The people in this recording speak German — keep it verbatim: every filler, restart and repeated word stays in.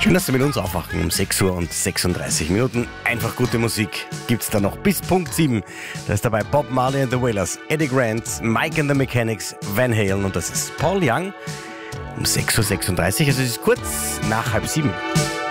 Schön, dass Sie mit uns aufwachen um sechs Uhr und sechsunddreißig Minuten. Einfach gute Musik gibt's da noch bis Punkt sieben. Da ist dabei Bob Marley and the Wailers, Eddie Grant, Mike and the Mechanics, Van Halen und das ist Paul Young um sechs Uhr sechsunddreißig. Also es ist kurz nach halb sieben.